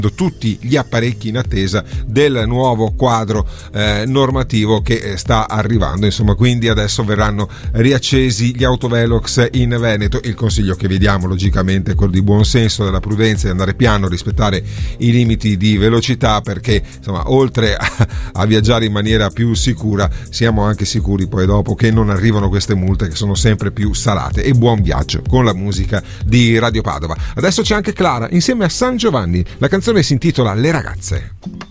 tutti gli apparecchi in attesa del nuovo quadro normativo che sta arrivando, insomma. Quindi adesso verranno riaccesi gli autovelox in Veneto. Il consiglio che vi diamo logicamente è quello di buon senso, della prudenza, di andare piano, rispettare i limiti di velocità, perché insomma oltre a viaggiare in maniera più sicura siamo anche sicuri poi dopo che non arrivano queste multe che sono sempre più salate. E buon viaggio con la musica di Radio Padova. Adesso c'è anche Clara insieme a San Giovanni, la canzone si intitola Le ragazze.